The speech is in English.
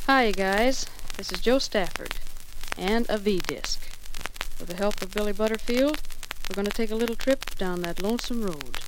Hi, you guys. This is Joe Stafford and a V-Disc. With the help of Billy Butterfield, we're going to take a little trip down that lonesome road.